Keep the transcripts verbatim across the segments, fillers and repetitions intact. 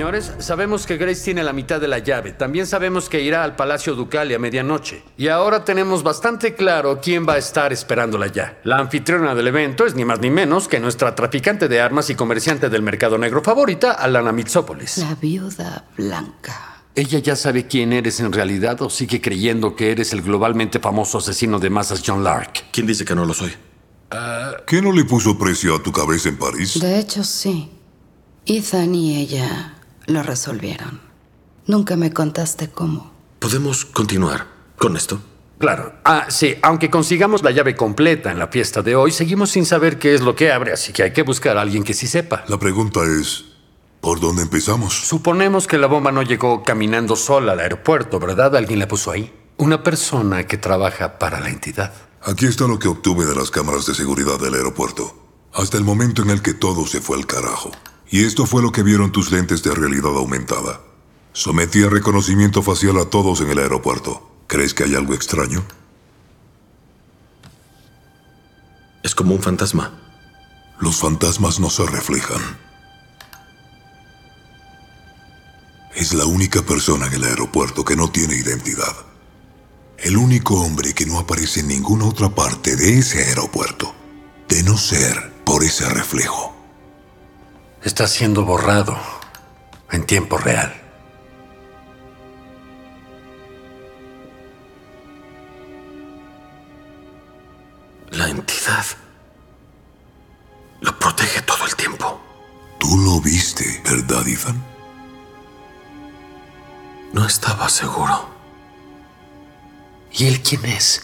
Señores, sabemos que Grace tiene la mitad de la llave. También sabemos que irá al Palacio Ducal a medianoche. Y ahora tenemos bastante claro quién va a estar esperándola ya. La anfitriona del evento es ni más ni menos que nuestra traficante de armas y comerciante del mercado negro favorita, Alana Mitsopoulos. La viuda blanca. ¿Ella ya sabe quién eres en realidad o sigue creyendo que eres el globalmente famoso asesino de masas John Lark? ¿Quién dice que no lo soy? Uh... ¿Qué no le puso precio a tu cabeza en París? De hecho, sí. Ethan y ella lo resolvieron. Nunca me contaste cómo. ¿Podemos continuar con esto? Claro. Ah, sí. Aunque consigamos la llave completa en la fiesta de hoy, seguimos sin saber qué es lo que abre, así que hay que buscar a alguien que sí sepa. La pregunta es, ¿por dónde empezamos? Suponemos que la bomba no llegó caminando sola al aeropuerto, ¿verdad? Alguien la puso ahí. Una persona que trabaja para la entidad. Aquí está lo que obtuve de las cámaras de seguridad del aeropuerto. Hasta el momento en el que todo se fue al carajo. Y esto fue lo que vieron tus lentes de realidad aumentada. Sometí a reconocimiento facial a todos en el aeropuerto. ¿Crees que hay algo extraño? Es como un fantasma. Los fantasmas no se reflejan. Es la única persona en el aeropuerto que no tiene identidad. El único hombre que no aparece en ninguna otra parte de ese aeropuerto. De no ser por ese reflejo. Está siendo borrado en tiempo real. La entidad lo protege todo el tiempo. Tú lo viste, ¿verdad, Ethan? No estaba seguro. ¿Y él quién es?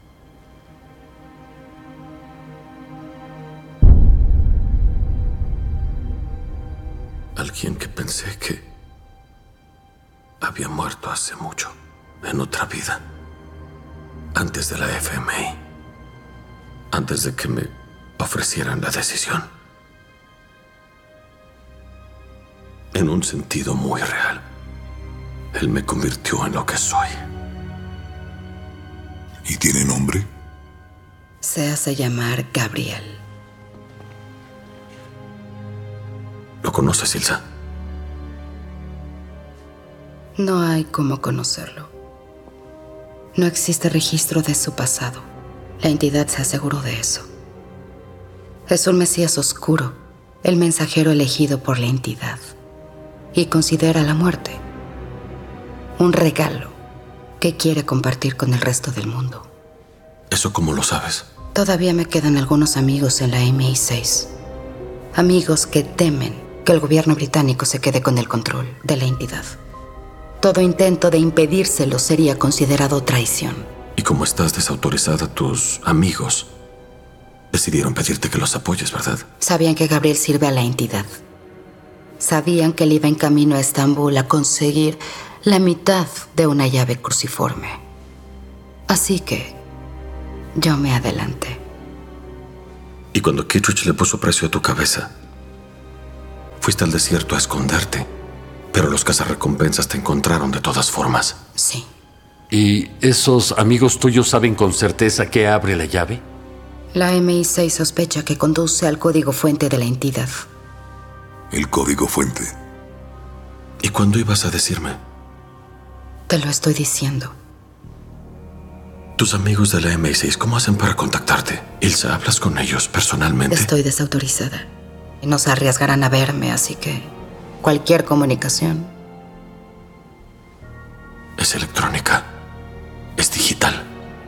Alguien que pensé que había muerto hace mucho, en otra vida, antes de la F M I, antes de que me ofrecieran la decisión. En un sentido muy real, él me convirtió en lo que soy. ¿Y tiene nombre? Se hace llamar Gabriel. ¿Lo conoces, Ilsa? No hay cómo conocerlo. No existe registro de su pasado. La entidad se aseguró de eso. Es un mesías oscuro, el mensajero elegido por la entidad. Y considera la muerte un regalo que quiere compartir con el resto del mundo. ¿Eso cómo lo sabes? Todavía me quedan algunos amigos en la M I seis. Amigos que temen que el gobierno británico se quede con el control de la entidad. Todo intento de impedírselo sería considerado traición. Y como estás desautorizada, tus amigos decidieron pedirte que los apoyes, ¿verdad? Sabían que Gabriel sirve a la entidad. Sabían que él iba en camino a Estambul a conseguir la mitad de una llave cruciforme. Así que yo me adelanté. Y cuando Kittredge le puso precio a tu cabeza, fuiste al desierto a esconderte, pero los cazarrecompensas te encontraron de todas formas. Sí. ¿Y esos amigos tuyos saben con certeza qué abre la llave? La M I seis sospecha que conduce al código fuente de la entidad. El código fuente. ¿Y cuándo ibas a decirme? Te lo estoy diciendo. Tus amigos de la M I seis, ¿cómo hacen para contactarte? Ilsa, ¿hablas con ellos personalmente? Estoy desautorizada. Y no se arriesgarán a verme, así que cualquier comunicación es electrónica. Es digital.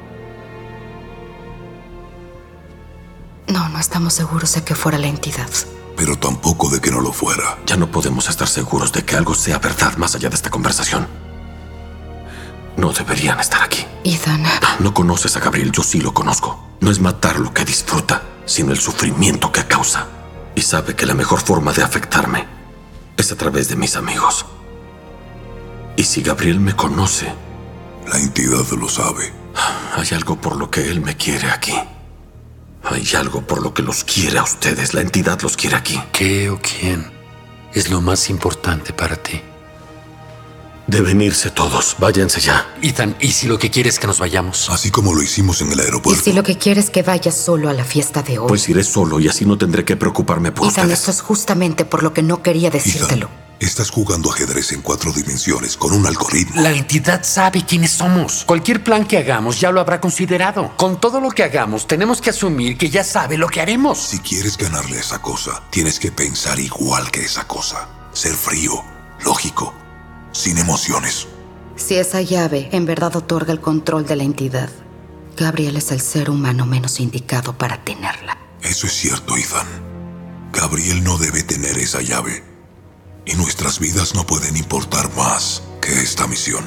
No, no estamos seguros de que fuera la entidad. Pero tampoco de que no lo fuera. Ya no podemos estar seguros de que algo sea verdad más allá de esta conversación. No deberían estar aquí. Ethan. No conoces a Gabriel, yo sí lo conozco. No es matar lo que disfruta, sino el sufrimiento que causa. Y sabe que la mejor forma de afectarme es a través de mis amigos. Y si Gabriel me conoce... La entidad lo sabe. Hay algo por lo que él me quiere aquí. Hay algo por lo que los quiere a ustedes. La entidad los quiere aquí. ¿Qué o quién es lo más importante para ti? Deben irse todos. Váyanse ya. Ethan, ¿y si lo que quieres es que nos vayamos? Así como lo hicimos en el aeropuerto. ¿Y si lo que quieres es que vayas solo a la fiesta de hoy? Pues iré solo y así no tendré que preocuparme por Ethan, ustedes. esto es justamente por lo que no quería decírtelo. Ethan, Estás jugando ajedrez en cuatro dimensiones con un algoritmo. La entidad sabe quiénes somos. Cualquier plan que hagamos ya lo habrá considerado. Con todo lo que hagamos, tenemos que asumir que ya sabe lo que haremos. Si quieres ganarle a esa cosa, tienes que pensar igual que esa cosa. Ser frío, lógico, sin emociones. Si esa llave en verdad otorga el control de la entidad, Gabriel es el ser humano menos indicado para tenerla. Eso es cierto, Ethan. Gabriel no debe tener esa llave. Y nuestras vidas no pueden importar más que esta misión.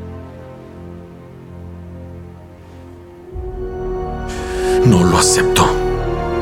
No lo acepto.